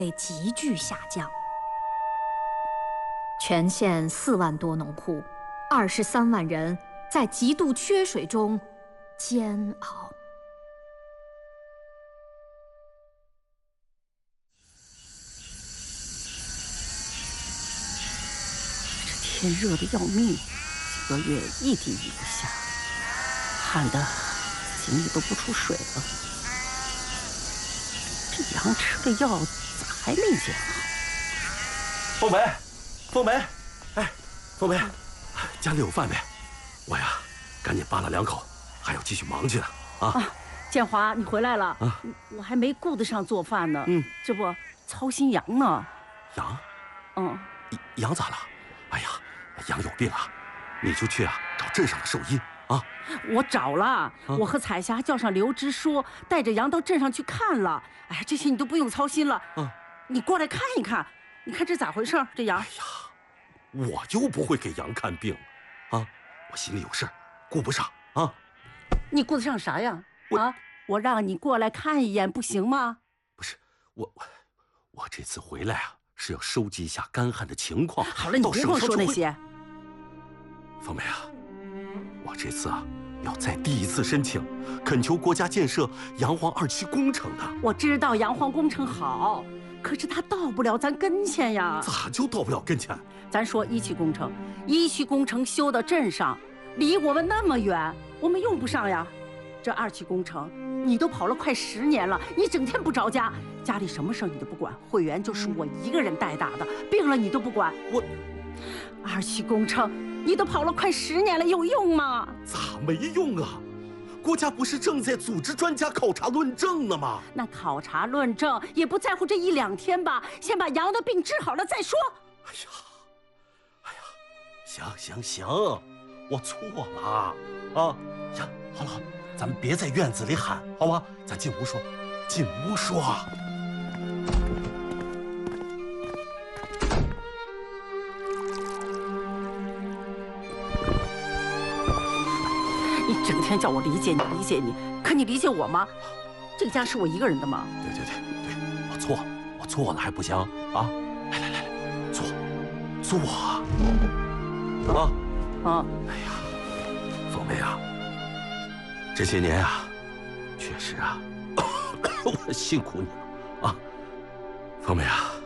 被急剧下降。全县4万多农户，23万人在极度缺水中煎熬。 这天热得要命，几个月一滴雨不下，旱得井里都不出水了。这羊吃的药咋还没见好？ 凤梅，凤梅，哎，凤梅，家里有饭没？我呀，赶紧扒拉2口，还要继续忙去呢。啊， 建华，你回来了啊！我还没顾得上做饭呢。这不操心羊呢。 羊？ 羊咋了？哎呀，羊有病啊，你就去找镇上的兽医啊。 我找了，我和彩霞叫上刘支书，带着羊到镇上去看了。哎呀，这些你都不用操心了。你过来看一看，你看这咋回事？这羊？ 哎呀，我就不会给羊看病，啊，我心里有事儿，顾不上啊。 你顾得上啥呀？我让你过来看一眼，不行吗？ 不是，我这次回来啊，是要收集一下干旱的情况。 好了，你别跟我说那些。 凤梅啊，我这次要再第一次申请，恳求国家建设洋黄2期工程的。 我知道洋黄工程好，可是它到不了咱跟前呀。 咋就到不了跟前？ 咱说1期工程，1期工程修到镇上，离我们那么远，我们用不上呀。这2期工程，你都跑了快10年了，你整天不着家，家里什么事你都不管，会员就是我一个人带大的，病了你都不管。2期工程，你都跑了快10年了，有用吗？ 咋没用啊？国家不是正在组织专家考察论证呢吗？ 那考察论证也不在乎这1、2天吧，先把羊的病治好了再说。 哎呀，行，我错了啊！呀，好了，咱们别在院子里喊，好吧？咱进屋说，进屋说。 你整天叫我理解你，可你理解我吗？这个家是我一个人的吗？ 对，我错了还不行啊！来，坐啊！哎呀，凤梅啊，这些年啊，确实啊，我辛苦你了啊，凤梅啊。